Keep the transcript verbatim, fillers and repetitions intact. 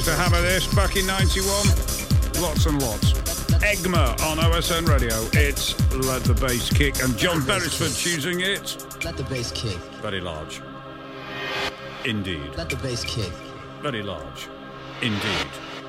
used to hammer this back in ninety-one. Lots and lots. Egma on O S N Radio. It's Let the Bass Kick, and John Beresford choosing it. Let the bass kick. Very large. Indeed. Let the bass kick. Very large. Indeed.